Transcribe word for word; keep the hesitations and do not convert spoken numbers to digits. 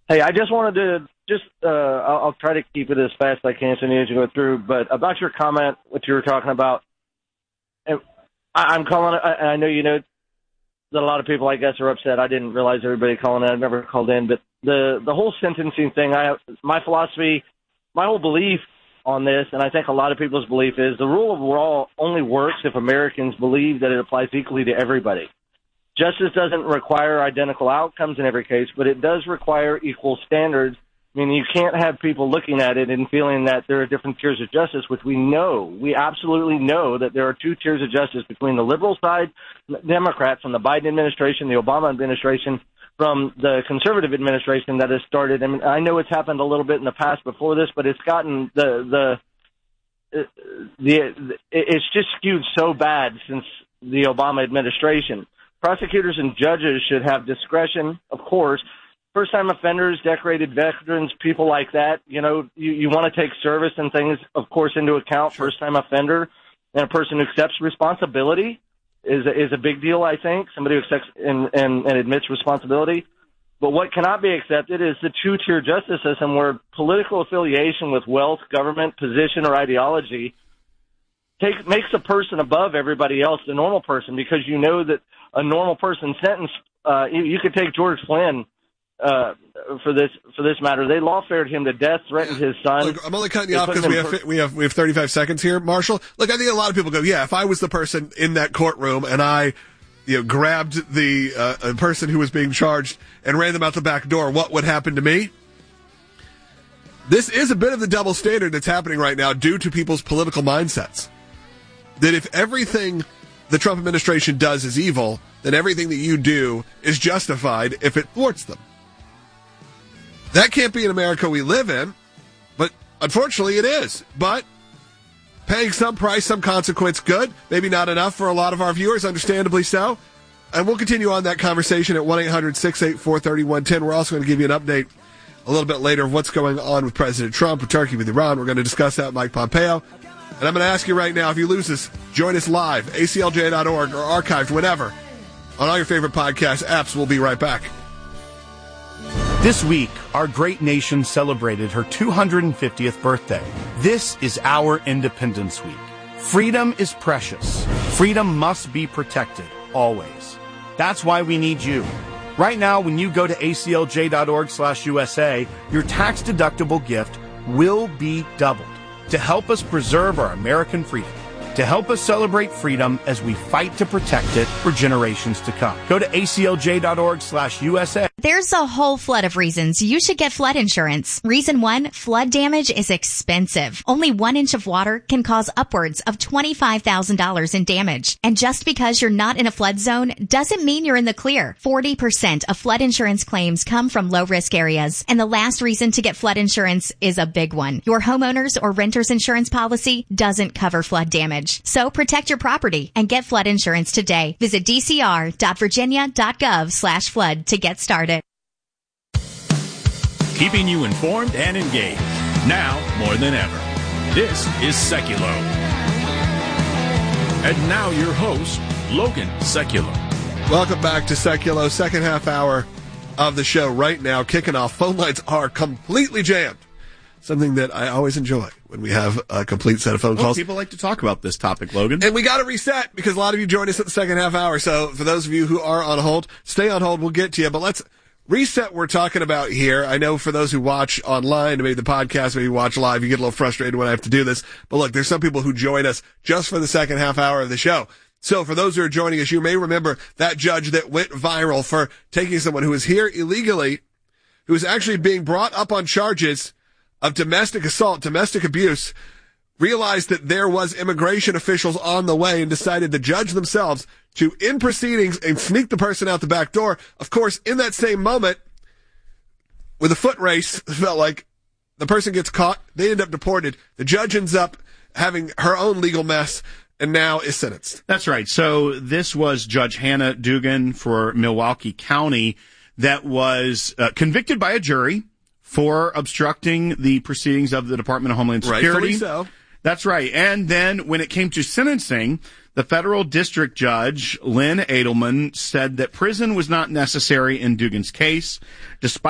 Hey, I just wanted to just, uh, I'll, I'll try to keep it as fast as I can so you to go through, but about your comment, what you were talking about, and I, I'm calling it, I, I know you know that a lot of people, I guess, are upset. I didn't realize everybody calling in. I've never called in, but the, the whole sentencing thing, I my philosophy, my whole belief on this, and I think a lot of people's belief is the rule of law only works if Americans believe that it applies equally to everybody. Justice doesn't require identical outcomes in every case, but it does require equal standards. I mean, you can't have people looking at it and feeling that there are different tiers of justice, which we know. We absolutely know that there are two tiers of justice between the liberal side, Democrats, from the Biden administration, the Obama administration, from the conservative administration that has started. I mean, I know it's happened a little bit in the past before this, but it's gotten the the the it's just skewed so bad since the Obama administration. Prosecutors and judges should have discretion, of course. First-time offenders, decorated veterans, people like that, you know, you, you want to take service and things, of course, into account. Sure. First-time offender and a person who accepts responsibility is a, is a big deal, I think, somebody who accepts and, and, and admits responsibility. But what cannot be accepted is the two-tier justice system where political affiliation with wealth, government, position, or ideology take, makes a person above everybody else, the normal person, because you know that a normal person sentenced, uh, you, you could take George Flynn, uh, for this, for this matter. They lawfared him to death, threatened his son. Look, I'm only cutting you off because we have, per- we have, we have thirty-five seconds here, Marshall. Look, I think a lot of people go, yeah, if I was the person in that courtroom and I, you know, grabbed the, uh, person who was being charged and ran them out the back door, what would happen to me? This is a bit of the double standard that's happening right now due to people's political mindsets. That if everything the Trump administration does is evil, then everything that you do is justified if it thwarts them. That can't be an America we live in, but unfortunately it is. But paying some price, some consequence, good. Maybe not enough for a lot of our viewers, understandably so. And we'll continue on that conversation at one eight hundred six eight four three one one zero. We're also going to give you an update a little bit later of what's going on with President Trump, with Turkey, with Iran. We're going to discuss that with Mike Pompeo. And I'm going to ask you right now, if you lose this, join us live, A C L J dot org, or archived whenever on all your favorite podcast apps. We'll be right back. This week, our great nation celebrated her two hundred fiftieth birthday. This is our Independence Week. Freedom is precious. Freedom must be protected, always. That's why we need you. Right now, when you go to A C L J dot org slash U S A, your tax-deductible gift will be doubled to help us preserve our American freedom, to help us celebrate freedom as we fight to protect it for generations to come. Go to A C L J dot org slash U S A. There's a whole flood of reasons you should get flood insurance. Reason one, flood damage is expensive. Only one inch of water can cause upwards of twenty-five thousand dollars in damage. And just because you're not in a flood zone doesn't mean you're in the clear. forty percent of flood insurance claims come from low-risk areas. And the last reason to get flood insurance is a big one. Your homeowner's or renter's insurance policy doesn't cover flood damage. So protect your property and get flood insurance today. Visit d c r dot virginia dot gov slash flood to get started. Keeping you informed and engaged, now more than ever. This is Seculo. And now your host, Logan Seculo. Welcome back to Seculo, second half hour of the show right now. Kicking off, phone lines are completely jammed. Something that I always enjoy when we have a complete set of phone well, calls. People like to talk about this topic, Logan. And we got to reset because a lot of you joined us at the second half hour. So for those of you who are on hold, stay on hold. We'll get to you. But let's reset we're talking about here. I know for those who watch online, maybe the podcast, maybe watch live, you get a little frustrated when I have to do this. But look, there's some people who join us just for the second half hour of the show. So for those who are joining us, you may remember that judge that went viral for taking someone who was here illegally, who was actually being brought up on charges of domestic assault, domestic abuse, realized that there was immigration officials on the way and decided the judge themselves to end proceedings and sneak the person out the back door. Of course, in that same moment, with a foot race, it felt like the person gets caught, they end up deported. The judge ends up having her own legal mess and now is sentenced. That's right. So this was Judge Hannah Dugan for Milwaukee County that was uh, convicted by a jury for obstructing the proceedings of the Department of Homeland Security. Rightfully so. That's right. And then when it came to sentencing, the federal district judge, Lynn Edelman, said that prison was not necessary in Dugan's case, despite